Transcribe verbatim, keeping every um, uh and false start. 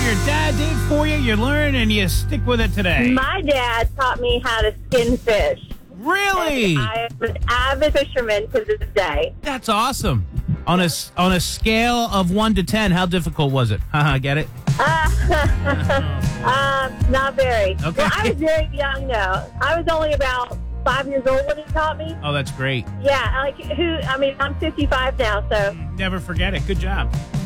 your dad did for you, you learn, and you stick with it today. My dad taught me how to skin fish. Really? And I am an avid fisherman to this day. That's awesome. On a, s- on a scale of one to ten, how difficult was it? Haha, get it? Uh, um, not very. Okay. Well, I was very young, though. I was only about five years old when he taught me. Oh, that's great. Yeah, like who? I mean, I'm fifty-five now, so. Never forget it. Good job.